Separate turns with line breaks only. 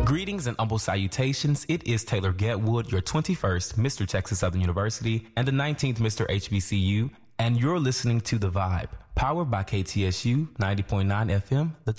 Greetings and humble salutations. It is Taylor Getwood, your 21st Mr. Texas Southern University and the 19th Mr. HBCU, and you're listening to The Vibe, powered by KTSU 90.9 FM, The